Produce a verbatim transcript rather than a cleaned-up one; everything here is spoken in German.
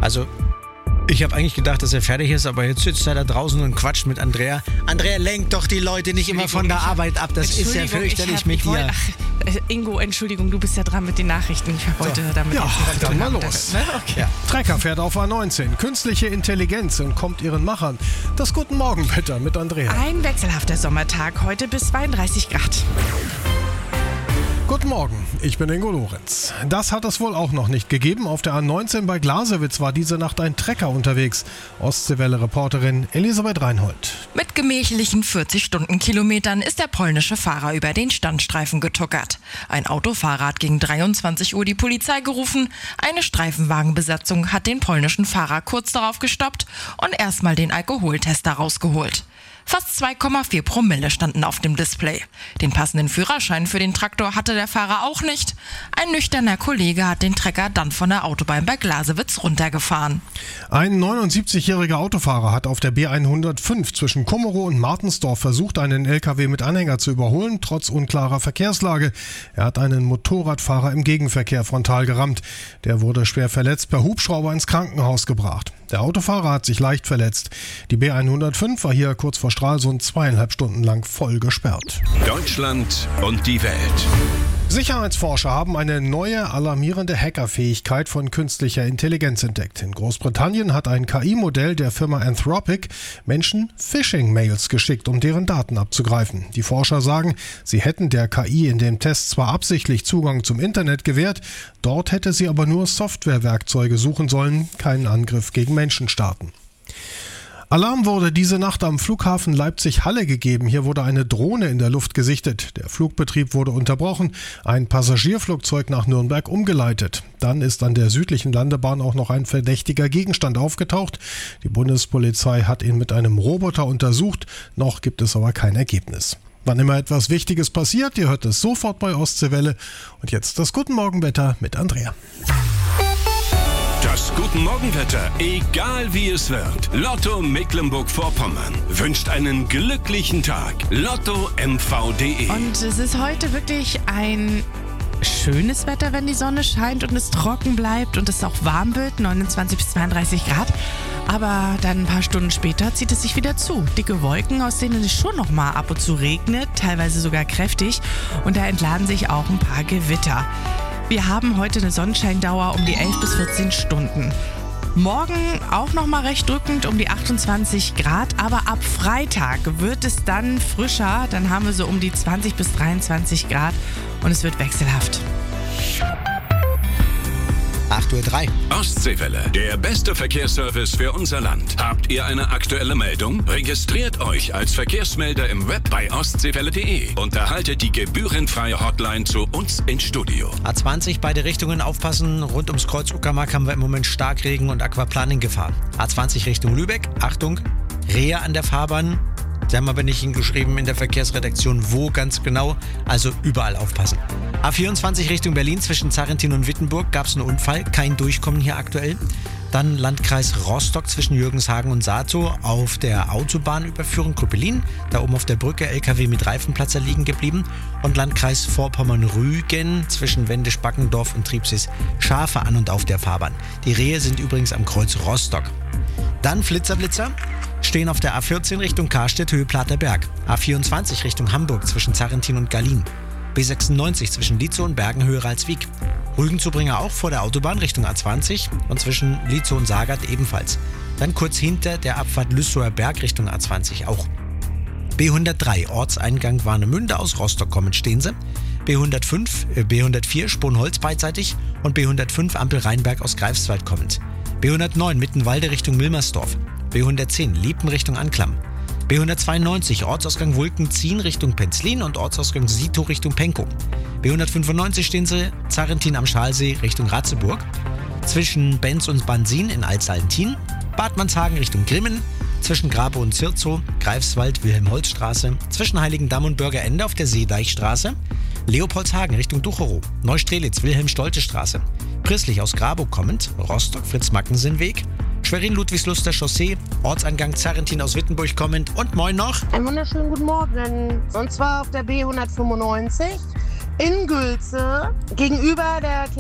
Also, ich habe eigentlich gedacht, dass er fertig ist, aber jetzt sitzt er da draußen und quatscht mit Andrea. Andrea, lenkt doch die Leute nicht immer von der hab, Arbeit ab. Das ist ja fürchterlich hab, mit dir. Wollt, ach, Ingo, Entschuldigung, du bist ja dran mit den Nachrichten. Ich habe heute so. damit Ja, jetzt dann mal haben. los. Ne? Okay. Ja. Trecker fährt auf A neunzehn. Künstliche Intelligenz entkommt ihren Machern. Das Guten Morgenwetter mit Andrea. Ein wechselhafter Sommertag, heute bis zweiunddreißig Grad. Guten Morgen, ich bin Ingo Lorenz. Das hat es wohl auch noch nicht gegeben. Auf der A neunzehn bei Glasewitz war diese Nacht ein Trecker unterwegs. Ostseewelle-Reporterin Elisabeth Reinhold. Mit gemächlichen vierzig Stundenkilometern ist der polnische Fahrer über den Standstreifen getuckert. Ein Autofahrer hat gegen dreiundzwanzig Uhr die Polizei gerufen. Eine Streifenwagenbesatzung hat den polnischen Fahrer kurz darauf gestoppt und erstmal den Alkoholtester rausgeholt. Fast zwei Komma vier Promille standen auf dem Display. Den passenden Führerschein für den Traktor hatte der Fahrer auch nicht. Ein nüchterner Kollege hat den Trecker dann von der Autobahn bei Glasewitz runtergefahren. Ein neunundsiebzigjähriger Autofahrer hat auf der B hundertfünf zwischen Kummerow und Martensdorf versucht, einen L K W mit Anhänger zu überholen, trotz unklarer Verkehrslage. Er hat einen Motorradfahrer im Gegenverkehr frontal gerammt. Der wurde schwer verletzt, per Hubschrauber ins Krankenhaus gebracht. Der Autofahrer hat sich leicht verletzt. Die B hundertfünf war hier kurz vor Stralsund zweieinhalb Stunden lang voll gesperrt. Deutschland und die Welt. Sicherheitsforscher haben eine neue alarmierende Hackerfähigkeit von künstlicher Intelligenz entdeckt. In Großbritannien hat ein K I-Modell der Firma Anthropic Menschen Phishing-Mails geschickt, um deren Daten abzugreifen. Die Forscher sagen, sie hätten der K I in dem Test zwar absichtlich Zugang zum Internet gewährt, dort hätte sie aber nur Softwarewerkzeuge suchen sollen, keinen Angriff gegen Menschen starten. Alarm wurde diese Nacht am Flughafen Leipzig-Halle gegeben. Hier wurde eine Drohne in der Luft gesichtet. Der Flugbetrieb wurde unterbrochen, ein Passagierflugzeug nach Nürnberg umgeleitet. Dann ist an der südlichen Landebahn auch noch ein verdächtiger Gegenstand aufgetaucht. Die Bundespolizei hat ihn mit einem Roboter untersucht. Noch gibt es aber kein Ergebnis. Wann immer etwas Wichtiges passiert, ihr hört es sofort bei Ostseewelle. Und jetzt das Guten Morgenwetter mit Andrea. Das Guten Morgenwetter, egal wie es wird. Lotto Mecklenburg-Vorpommern wünscht einen glücklichen Tag. Lotto M V punkt de. Und es ist heute wirklich ein schönes Wetter, wenn die Sonne scheint und es trocken bleibt und es auch warm wird, neunundzwanzig bis zweiunddreißig Grad. Aber dann ein paar Stunden später zieht es sich wieder zu. Dicke Wolken, aus denen es schon noch mal ab und zu regnet, teilweise sogar kräftig. Und da entladen sich auch ein paar Gewitter. Wir haben heute eine Sonnenscheindauer um die elf bis vierzehn Stunden. Morgen auch noch mal recht drückend um die achtundzwanzig Grad, aber ab Freitag wird es dann frischer. Dann haben wir so um die zwanzig bis dreiundzwanzig Grad und es wird wechselhaft. acht Uhr drei. Ostseewelle, der beste Verkehrsservice für unser Land. Habt ihr eine aktuelle Meldung? Registriert euch als Verkehrsmelder im Web bei ostseewelle punkt de und erhaltet die gebührenfreie Hotline zu uns ins Studio. A zwanzig, beide Richtungen aufpassen. Rund ums Kreuz Uckermark haben wir im Moment Starkregen und Aquaplaning-Gefahr. A zwanzig Richtung Lübeck, Achtung, Rehe an der Fahrbahn. Sie haben aber nicht hingeschrieben in der Verkehrsredaktion, wo ganz genau, also überall aufpassen. A vierundzwanzig Richtung Berlin zwischen Zarrentin und Wittenburg gab es einen Unfall, kein Durchkommen hier aktuell. Dann Landkreis Rostock zwischen Jürgenshagen und Sato auf der Autobahnüberführung Krüppelin. Da oben auf der Brücke L K W mit Reifenplatzer liegen geblieben. Und Landkreis Vorpommern-Rügen zwischen Wendisch-Backendorf und Tribsees scharfe an und auf der Fahrbahn. Die Rehe sind übrigens am Kreuz Rostock. Dann Flitzerblitzer. Stehen auf der A vierzehn Richtung Karstedt, Höhe Plater Berg. A vierundzwanzig Richtung Hamburg zwischen Zarrentin und Gallin. B sechsundneunzig zwischen Lietzow und Bergen, Höhe Ralswiek. Rügenzubringer auch vor der Autobahn Richtung A zwanzig und zwischen Lietzow und Sagard ebenfalls. Dann kurz hinter der Abfahrt Lüssower Berg Richtung A zwanzig auch. B hundertdrei Ortseingang Warnemünde aus Rostock kommend stehen sie. B hundertfünf, äh, B hundertvier Sponholz beidseitig und B hundertfünf Ampel Rheinberg aus Greifswald kommend. B hundertneun Mittenwalde Richtung Milmersdorf. B hundertzehn Liepen Richtung Anklam. B hundertzweiundneunzig Ortsausgang Wulkenzien Richtung Penzlin und Ortsausgang Sito Richtung Penkow. B hundertfünfundneunzig stehen sie Zarrentin am Schalsee Richtung Ratzeburg. Zwischen Benz und Bansin in Altsallentin. Bad Manshagen Richtung Grimmen. Zwischen Grabow und Zirzow, Greifswald, Wilhelm-Holz-Straße. Zwischen Heiligendamm und Bürgerende auf der Seedeichstraße. Leopoldshagen Richtung Ducherow. Neustrelitz, Wilhelm-Stolte-Straße. Prisslich aus Grabow kommend, Rostock, Fritz-Mackensen-Weg. Schwerin-Ludwigsluster Chaussee, Ortseingang Zarrentin aus Wittenburg kommend und moin noch. Einen wunderschönen guten Morgen. Und zwar auf der B hundertfünfundneunzig in Gülze gegenüber der